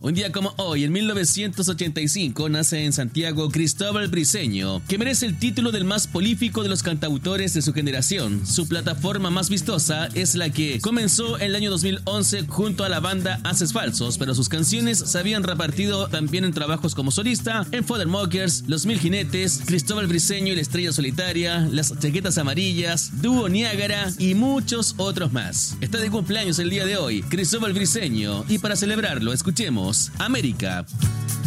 Un día como hoy, en 1985, nace en Santiago Cristóbal Briceño, que merece el título del más prolífico de los cantautores de su generación. Su plataforma más vistosa es la que comenzó en el año 2011 junto a la banda Haces Falsos, pero sus canciones se habían repartido también en trabajos como solista, en Foddermockers, Los Mil Jinetes, Cristóbal Briceño y la Estrella Solitaria, Las Chaquetas Amarillas, Dúo Niágara y muchos otros más. Está de cumpleaños el día de hoy Cristóbal Briceño, y para celebrarlo escuchemos América.